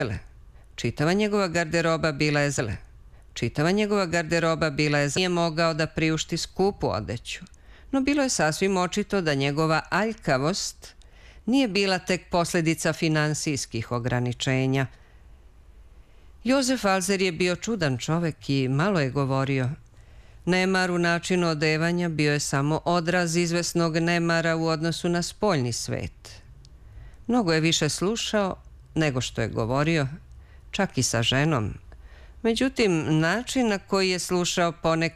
Čitava njegova garderoba bila je zele. Čitava njegova garderoba bila je zele. Nije mogao da priušti skupu odeću. No bilo je sasvim očito da njegova aljkavost nije bila tek posljedica finansijskih ograničenja. Jozef Alzer je bio čudan čovek i malo je govorio. Nemar u načinu odevanja bio je samo odraz izvesnog nemara u odnosu na spoljni svet. Mnogo je više slušao nego što je govorio, čak i sa ženom. Međutim, način na koji je slušao ponekad